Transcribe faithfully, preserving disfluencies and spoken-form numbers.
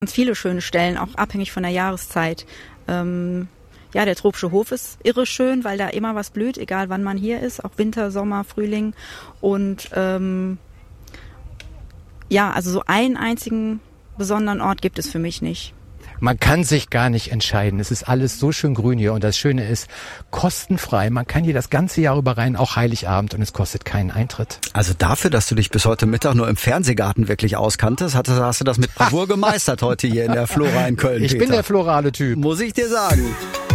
Ganz viele schöne Stellen, auch abhängig von der Jahreszeit. Ähm, ja, der Tropische Hof ist irre schön, weil da immer was blüht, egal wann man hier ist, auch Winter, Sommer, Frühling. Und ähm, ja, also so einen einzigen besonderen Ort gibt es für mich nicht. Man kann sich gar nicht entscheiden. Es ist alles so schön grün hier und das Schöne ist, kostenfrei. Man kann hier das ganze Jahr über rein, auch Heiligabend, und es kostet keinen Eintritt. Also dafür, dass du dich bis heute Mittag nur im Fernsehgarten wirklich auskanntest, hast, hast du das mit Bravour gemeistert heute hier in der Flora in Köln, Ich Peter. bin der florale Typ. Muss ich dir sagen.